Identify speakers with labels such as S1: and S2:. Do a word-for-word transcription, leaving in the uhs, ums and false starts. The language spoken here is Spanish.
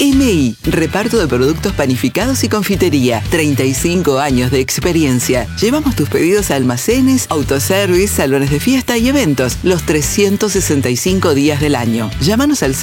S1: M I, reparto de productos panificados y confitería. treinta y cinco años de experiencia. Llevamos tus pedidos a almacenes, autoservice, salones de fiesta y eventos los trescientos sesenta y cinco días del año. Llámanos al